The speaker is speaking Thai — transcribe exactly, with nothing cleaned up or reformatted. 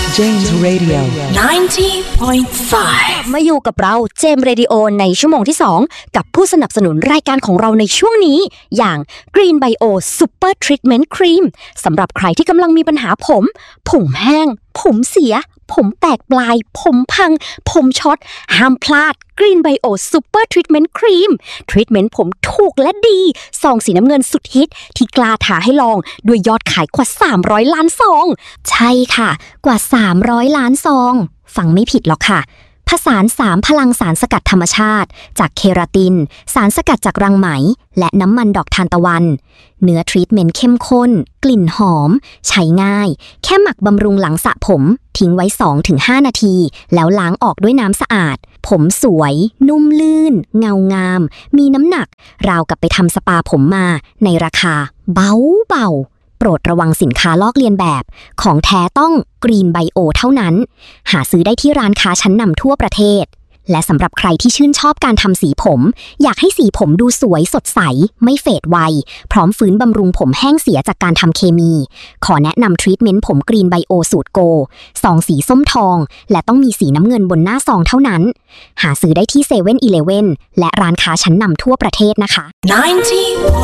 James Radio ninety point five มาอยู่กับเราเจมส์เรดิโอในชั่วโมงที่สองกับผู้สนับสนุนรายการของเราในช่วงนี้อย่าง Green Bio Super Treatment Cream สำหรับใครที่กำลังมีปัญหาผมผมแห้งผมเสียผมแตกปลายผมพังผมช็อตห้ามพลาด Green Bio Super Treatment Cream ทรีทเมนต์ผมถูกและดีซองสีน้ำเงินสุดฮิตที่กล้าท้าให้ลองด้วยยอดขายกว่าสามร้อยล้านซองใช่ค่ะกว่าสามร้อยล้านซองฟังไม่ผิดหรอกค่ะผสานสามพลังสารสกัดธรรมชาติจากเคราตินสารสกัดจากรังไหมและน้ำมันดอกทานตะวันเนื้อทรีทเมนต์เข้มข้นกลิ่นหอมใช้ง่ายแค่หมักบำรุงหลังสระผมทิ้งไว้ สองถึงห้า นาทีแล้วล้างออกด้วยน้ำสะอาดผมสวยนุ่มลื่นเงางามมีน้ำหนักราวกับไปทำสปาผมมาในราคาเบาเบาโปรดระวังสินค้าลอกเลียนแบบของแท้ต้อง Green Bio เท่านั้นหาซื้อได้ที่ร้านค้าชั้นนำทั่วประเทศและสำหรับใครที่ชื่นชอบการทำสีผมอยากให้สีผมดูสวยสดใสไม่เฟดไวพร้อมฟื้นบำรุงผมแห้งเสียจากการทำเคมีขอแนะนำทรีทเมนต์ผม Green Bio สูตรโกซองสีส้มทองและต้องมีสีน้ำเงินบนหน้าซองเท่านั้นหาซื้อได้ที่เซเว่นอีเลฟเว่นและร้านค้าชั้นนำทั่วประเทศนะคะ ninety